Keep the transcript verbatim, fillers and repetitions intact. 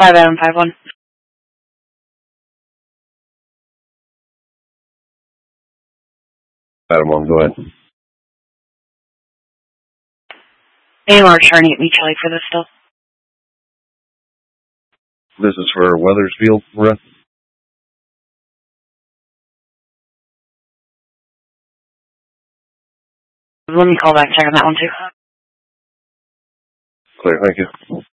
five Adam five one. Adam one, go ahead. A M R trying to get me Charlie for this still. This is for Weathersfield, Maria? Let me call back, check on that one too. Clear, thank you.